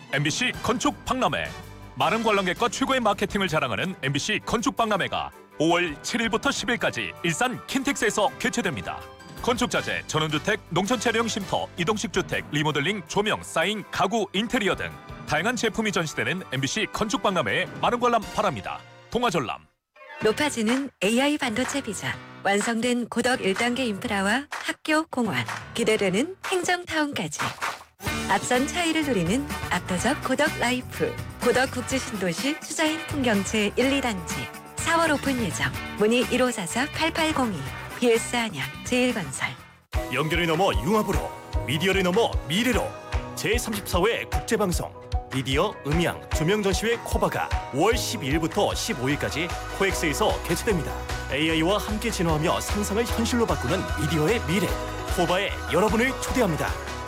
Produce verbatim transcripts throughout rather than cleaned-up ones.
엠비씨 건축 박람회. 많은 관람객과 최고의 마케팅을 자랑하는 엠비씨 건축 박람회가 오월 칠일부터 십일까지 일산 킨텍스에서 개최됩니다. 건축자재, 전원주택, 농촌차량 쉼터, 이동식 주택, 리모델링, 조명, 사인, 가구, 인테리어 등 다양한 제품이 전시되는 엠비씨 건축 박람회에 많은 관람 바랍니다. 동아전람. 높아지는 에이아이 반도체 비전, 완성된 고덕 일 단계 인프라와 학교, 공원, 기대되는 행정타운까지. 앞선 차이를 누리는 압도적 고덕 라이프, 고덕 국제신도시 투자인 풍경채 일, 이 단지 사월 오픈 예정. 문의 일오사사 팔팔공이. 비에스 안양 제일건설. 연결을 넘어 융합으로, 미디어를 넘어 미래로. 제삼십사 회 국제방송 미디어 음향 조명 전시회 코바가 오월 십이일부터 십오일까지 코엑스에서 개최됩니다. 에이아이와 함께 진화하며 상상을 현실로 바꾸는 미디어의 미래. 코바에 여러분을 초대합니다.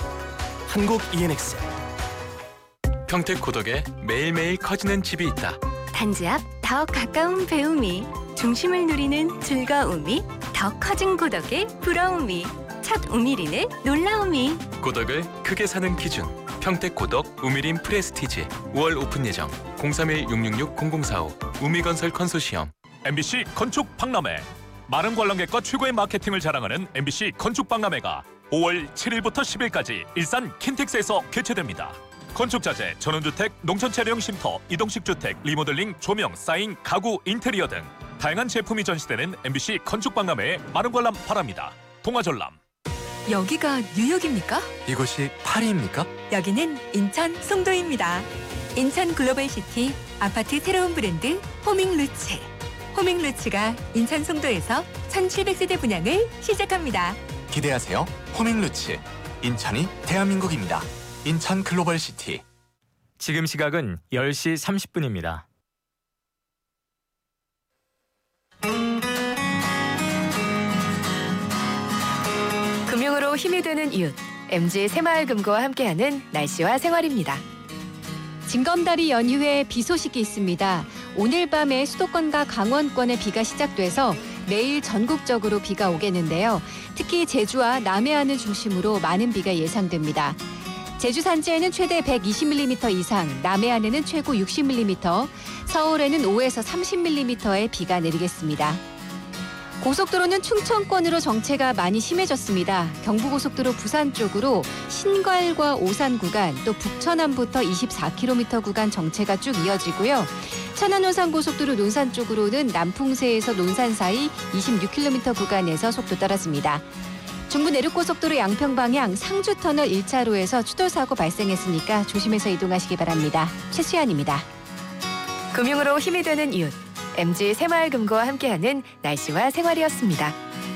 한국 이엔엑스. 평택 고덕에 매일매일 커지는 집이 있다. 단지 앞 더 가까운 배움이, 중심을 누리는 즐거움이, 더 커진 고덕의 부러움이, 첫 우미린의 놀라움이. 고덕을 크게 사는 기준. 평택 고덕 우미린 프레스티지. 오월 오픈 예정. 공삼일 육육육 공공사오. 우미건설 컨소시엄. 엠비씨 건축 박람회. 많은 관람객과 최고의 마케팅을 자랑하는 엠비씨 건축 박람회가 오월 칠일부터 십일까지 일산 킨텍스에서 개최됩니다. 건축자재, 전원주택, 농촌차량 쉼터, 이동식 주택, 리모델링, 조명, 사인, 가구, 인테리어 등 다양한 제품이 전시되는 엠비씨 건축 박람회에 많은 관람 바랍니다. 동아전람. 여기가 뉴욕입니까? 이곳이 파리입니까? 여기는 인천 송도입니다. 인천 글로벌시티 아파트 새로운 브랜드 호밍루츠. 호밍루츠가 인천 송도에서 천칠백 세대 분양을 시작합니다. 기대하세요. 호밍루츠. 인천이 대한민국입니다. 인천 글로벌시티. 지금 시각은 열 시 삼십 분입니다. 금융으로 힘이 되는 이웃, 엠지 새마을금고와 함께하는 날씨와 생활입니다. 징검다리 연휴에 비 소식이 있습니다. 오늘 밤에 수도권과 강원권에 비가 시작돼서 내일 전국적으로 비가 오겠는데요. 특히 제주와 남해안을 중심으로 많은 비가 예상됩니다. 제주 산지에는 최대 백이십 밀리미터 이상, 남해안에는 최고 육십 밀리미터, 서울에는 오에서 삼십 밀리미터의 비가 내리겠습니다. 고속도로는 충청권으로 정체가 많이 심해졌습니다. 경부고속도로 부산 쪽으로 신갈과 오산 구간, 또 북천안부터 이십사 킬로미터 구간 정체가 쭉 이어지고요. 천안-논산고속도로 논산 쪽으로는 남풍세에서 논산 사이 이십육 킬로미터 구간에서 속도 떨어집니다. 중부내륙고속도로 양평 방향 상주터널 일 차로에서 추돌사고 발생했으니까 조심해서 이동하시기 바랍니다. 최수연입니다. 금융으로 힘이 되는 이웃, 엠지 새마을금고와 함께하는 날씨와 생활이었습니다.